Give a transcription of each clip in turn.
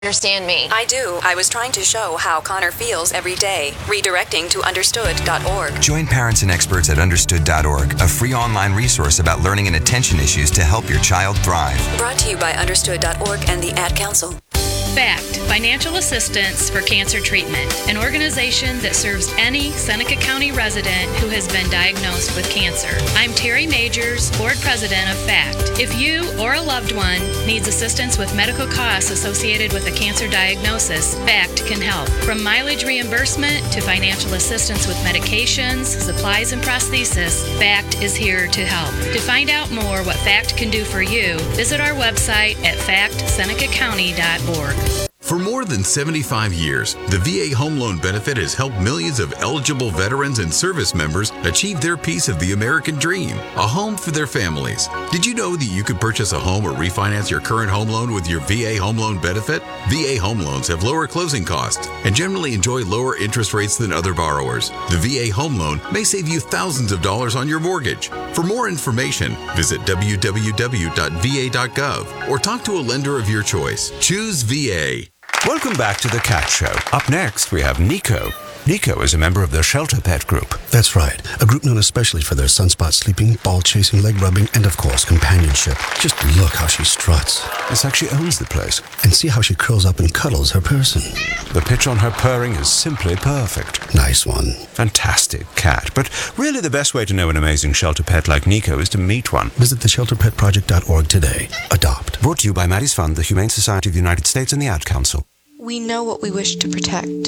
understand me. I do. I was trying to show how Connor feels every day. Redirecting to understood.org. Join parents and experts at understood.org, a free online resource about learning and attention issues to help your child thrive. Brought to you by understood.org and the Ad Council. FACT, Financial Assistance for Cancer Treatment, an organization that serves any Seneca County resident who has been diagnosed with cancer. I'm Terry Majors, Board President of FACT. If you or a loved one needs assistance with medical costs associated with a cancer diagnosis, FACT can help. From mileage reimbursement to financial assistance with medications, supplies, and prosthesis, FACT is here to help. To find out more what FACT can do for you, visit our website at factsenecacounty.org. For more than 75 years, the VA Home Loan Benefit has helped millions of eligible veterans and service members achieve their piece of the American dream, a home for their families. Did you know that you could purchase a home or refinance your current home loan with your VA Home Loan Benefit? VA home loans have lower closing costs and generally enjoy lower interest rates than other borrowers. The VA Home Loan may save you thousands of dollars on your mortgage. For more information, visit www.va.gov or talk to a lender of your choice. Choose VA. Welcome back to The Cat Show. Up next, we have Nico. Nico is a member of the Shelter Pet Group. That's right. A group known especially for their sunspot sleeping, ball chasing, leg rubbing, and of course, companionship. Just look how she struts. It's like she owns the place. And see how she curls up and cuddles her person. The pitch on her purring is simply perfect. Nice one. Fantastic cat. But really the best way to know an amazing shelter pet like Nico is to meet one. Visit theshelterpetproject.org today. Adopt. Brought to you by Maddie's Fund, the Humane Society of the United States, and the Ad Council. We know what we wish to protect.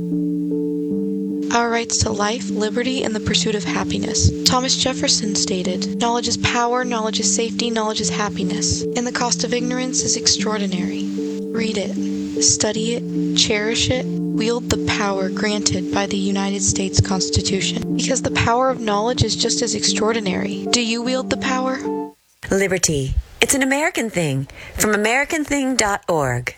Our rights to life, liberty, and the pursuit of happiness. Thomas Jefferson stated, "Knowledge is power, knowledge is safety, knowledge is happiness, and the cost of ignorance is extraordinary." Read it, study it, cherish it, wield the power granted by the United States Constitution. Because the power of knowledge is just as extraordinary. Do you wield the power? Liberty. It's an American thing. From AmericanThing.org.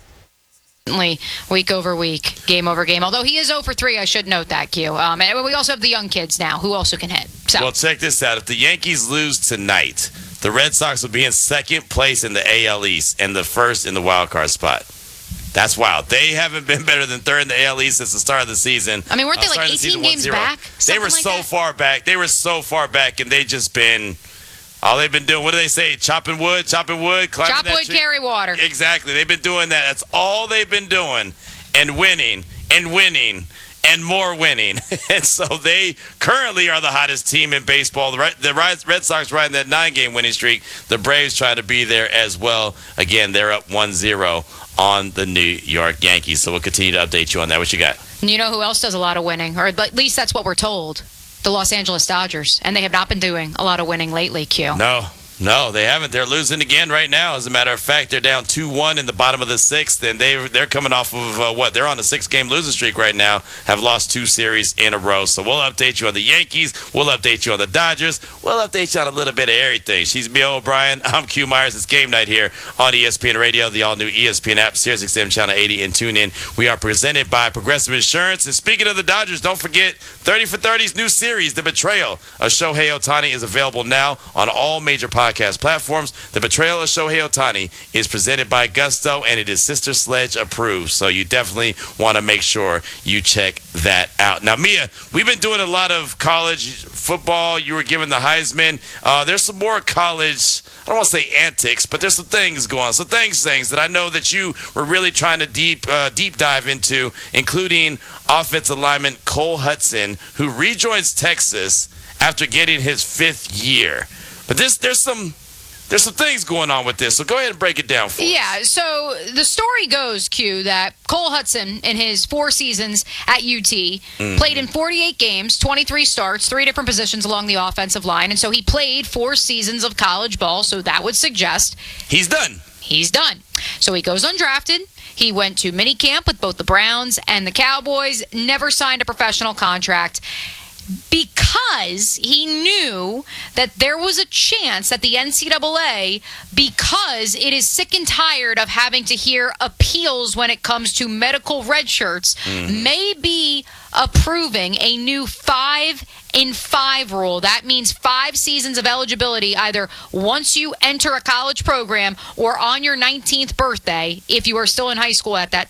Week over week, game over game. Although he is 0 for 3, I should note that, Q. And we also have the young kids now who also can hit. So. Well, check this out. If the Yankees lose tonight, the Red Sox will be in second place in the AL East and the first in the wild card spot. That's wild. They haven't been better than third in the AL East since the start of the season. I mean, weren't they like 18 games back? They were so far back. They were so far back, and they just been... All they've been doing, what do they say? Chopping wood, chop wood, carry water. Exactly. They've been doing that. That's all they've been doing. And winning, and more winning. And so they currently are the hottest team in baseball. The Red Sox riding that 9-game winning streak. The Braves trying to be there as well. Again, they're up 1-0 on the New York Yankees. So we'll continue to update you on that. What you got? You know who else does a lot of winning? Or at least that's what we're told. The Los Angeles Dodgers, and they have not been doing a lot of winning lately, Q. No, they haven't. They're losing again right now. As a matter of fact, they're down 2-1 in the bottom of the 6th, and they're coming off of They're on a 6-game losing streak right now, have lost 2 series in a row. So we'll update you on the Yankees. We'll update you on the Dodgers. We'll update you on a little bit of everything. She's Mia O'Brien. I'm Q Myers. It's game night here on ESPN Radio, the all-new ESPN app, SiriusXM Channel 80, and tune in. We are presented by Progressive Insurance. And speaking of the Dodgers, don't forget 30 for 30's new series, The Betrayal of Shohei Ohtani, is available now on all major podcast platforms. The Betrayal of Shohei Ohtani is presented by Gusto, and it is Sister Sledge approved. So you definitely want to make sure you check that out. Now, Mia, we've been doing a lot of college football. You were given the Heisman. There's some more college, I don't want to say antics, but there's some things going on. Some things that I know that you were really trying to deep dive into, including offensive lineman Cole Hudson, who rejoins Texas after getting his 5th year. But there's some things going on with this, so go ahead and break it down for us. Yeah, so the story goes, Q, that Cole Hudson, in his 4 seasons at UT, played in 48 games, 23 starts, 3 different positions along the offensive line, and so he played 4 seasons of college ball, so that would suggest... He's done. So he goes undrafted. He went to minicamp with both the Browns and the Cowboys, never signed a professional contract, because he knew that there was a chance that the NCAA, because it is sick and tired of having to hear appeals when it comes to medical red shirts, may be approving a new 5 in 5 rule. That means 5 seasons of eligibility, either once you enter a college program or on your 19th birthday, if you are still in high school at that